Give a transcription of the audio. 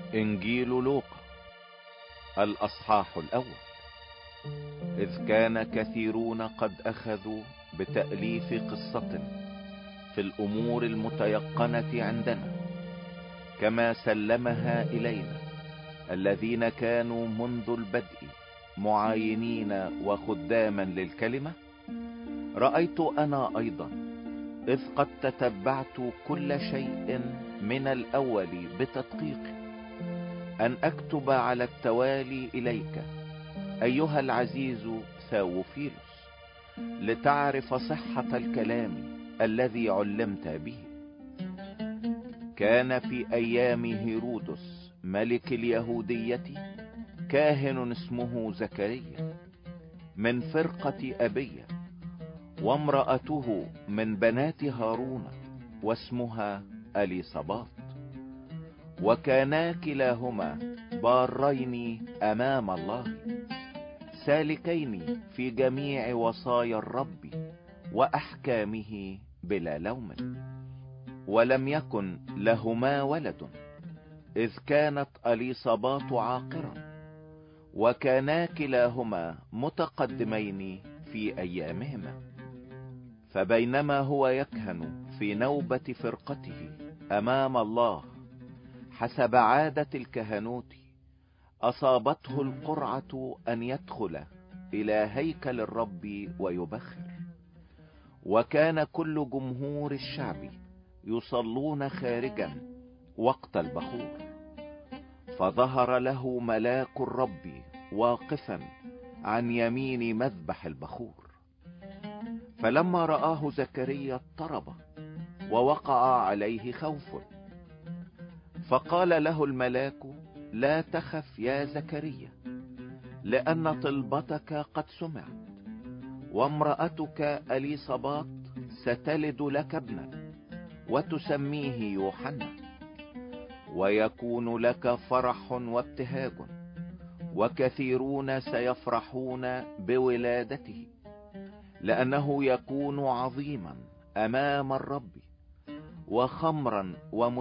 إنجيل لوقا الأصحاح الأول. إذ كان كثيرون قد أخذوا بتأليف قصة في الأمور المتيقنة عندنا، كما سلمها إلينا الذين كانوا منذ البدء معاينين وخداما للكلمة، رأيت أنا أيضا إذ قد تتبعت كل شيء من الأول بتدقيق أن أكتب على التوالي إليك أيها العزيز ثاوفيلوس، لتعرف صحة الكلام الذي علمت به. كان في أيام هيرودس ملك اليهودية كاهن اسمه زكريا من فرقة أبية، وامرأته من بنات هارون واسمها أليصابات، وكانا كلاهما بارين أمام الله، سالكين في جميع وصايا الرب وأحكامه بلا لوم. ولم يكن لهما ولد إذ كانت أليصابات عاقرا، وكانا كلاهما متقدمين في أيامهما. فبينما هو يكهن في نوبة فرقته أمام الله حسب عادة الكهنوت، أصابته القرعة أن يدخل إلى هيكل الرب ويبخر، وكان كل جمهور الشعب يصلون خارجا وقت البخور. فظهر له ملاك الرب واقفا عن يمين مذبح البخور، فلما رآه زكريا اضطرب ووقع عليه خوف. فقال له الملاك: لا تخف يا زكريا، لأن طلبتك قد سمعت، وامرأتك أليصابات ستلد لك ابنا وتسميه يوحنا، ويكون لك فرح وابتهاج، وكثيرون سيفرحون بولادته، لأنه يكون عظيما أمام الرب وخمرا